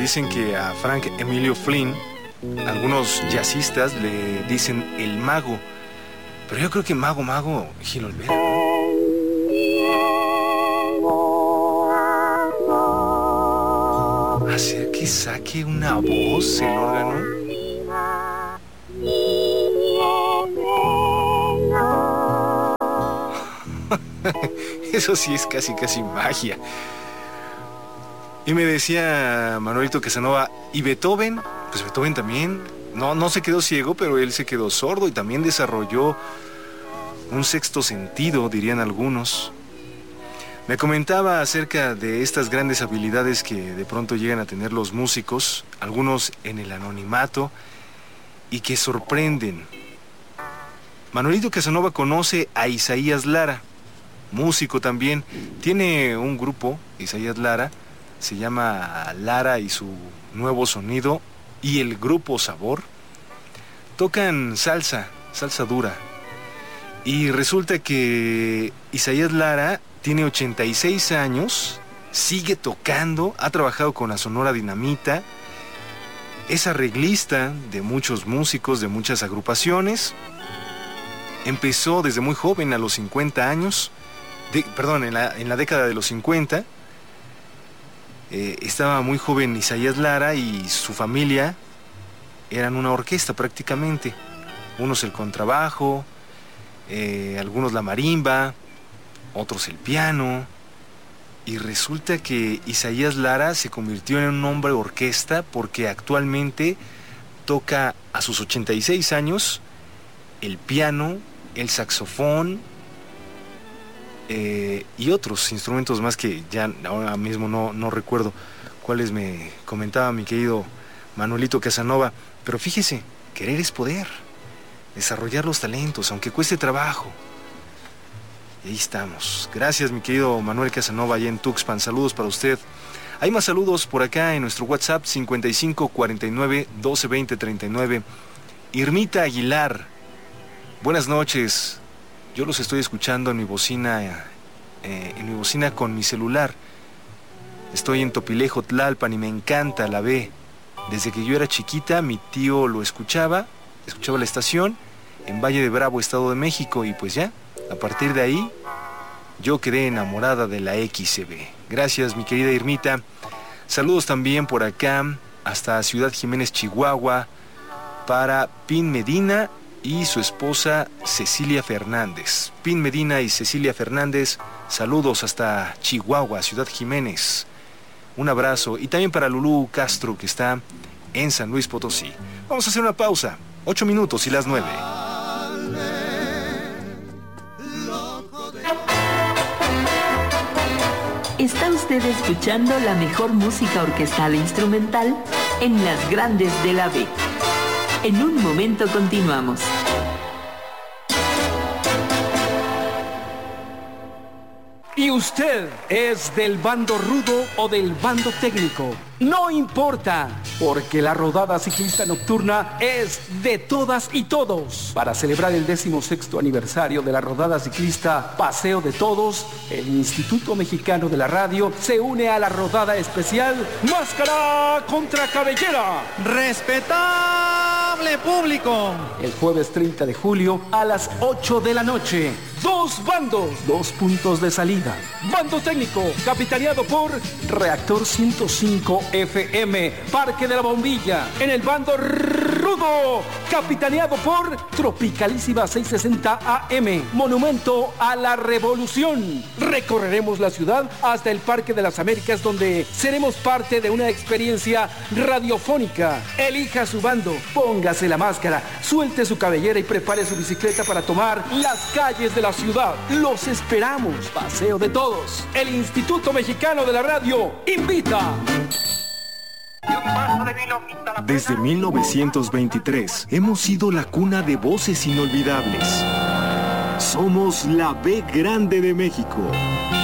dicen que a Frank Emilio Flynn, algunos jazzistas le dicen el mago. Pero yo creo que mago, Gil Olvera. Hacer que saque una voz el órgano. Eso sí es casi magia. Y me decía Manuelito Casanova, ¿y Beethoven? Pues Beethoven también no se quedó ciego, pero él se quedó sordo y también desarrolló un sexto sentido, dirían algunos. Me comentaba acerca de estas grandes habilidades que de pronto llegan a tener los músicos, algunos en el anonimato, y que sorprenden. Manuelito Casanova conoce a Isaías Lara, músico también. Tiene un grupo, Isaías Lara, se llama Lara y su nuevo sonido, y el grupo Sabor. Tocan salsa dura. Y resulta que Isaías Lara tiene 86 años, sigue tocando, ha trabajado con la Sonora Dinamita, es arreglista de muchos músicos, de muchas agrupaciones. Empezó desde muy joven, a los 50 años, en la década de los 50. Estaba muy joven Isaías Lara y su familia eran una orquesta prácticamente. Unos el contrabajo, algunos la marimba, otros el piano. Y resulta que Isaías Lara se convirtió en un hombre orquesta porque actualmente toca a sus 86 años el piano, el saxofón y otros instrumentos más que ya ahora mismo no recuerdo cuáles me comentaba mi querido Manuelito Casanova. Pero fíjese, querer es poder, desarrollar los talentos, aunque cueste trabajo. Y ahí estamos. Gracias, mi querido Manuel Casanova, allá en Tuxpan. Saludos para usted. Hay más saludos por acá en nuestro WhatsApp, 55 49 12 20 39. Irmita Aguilar, buenas noches. Yo los estoy escuchando en mi bocina con mi celular. Estoy en Topilejo, Tlalpan, y me encanta la B. Desde que yo era chiquita, mi tío lo escuchaba la estación en Valle de Bravo, Estado de México, y pues ya, a partir de ahí, yo quedé enamorada de la XCB. Gracias, mi querida Irmita. Saludos también por acá, hasta Ciudad Jiménez, Chihuahua, para Pin Medina y su esposa Cecilia Fernández. Pin Medina y Cecilia Fernández, saludos hasta Chihuahua, Ciudad Jiménez. Un abrazo. Y también para Lulú Castro, que está en San Luis Potosí. Vamos a hacer una pausa. 8 minutos y las 9. Está usted escuchando la mejor música orquestal e instrumental en las grandes de la B. En un momento continuamos. ¿Y usted es del bando rudo o del bando técnico? No importa, porque la rodada ciclista nocturna es de todas y todos. Para celebrar el 16º aniversario de la rodada ciclista Paseo de Todos, el Instituto Mexicano de la Radio se une a la rodada especial Máscara contra Cabellera. ¡Respetable público! El jueves 30 de julio a las 8 de la noche. 2 bandos, 2 puntos de salida. Bando técnico, capitaneado por Reactor 105 FM, Parque de la Bombilla. En el bando rudo, capitaneado por Tropicalísima 660 AM, Monumento a la Revolución. Recorreremos la ciudad hasta el Parque de las Américas, donde seremos parte de una experiencia radiofónica. Elija su bando, póngase la máscara, suelte su cabellera y prepare su bicicleta para tomar las calles de la ciudad. Los esperamos. Paseo de Todos. El Instituto Mexicano de la Radio invita. Desde 1923 hemos sido la cuna de voces inolvidables. Somos la B Grande de México.